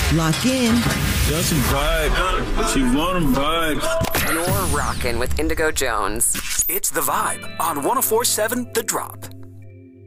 Lock in. That's a vibe. She want a vibe. You're rockin' with Indigo Jones. It's The Vibe on 104.7 The Drop.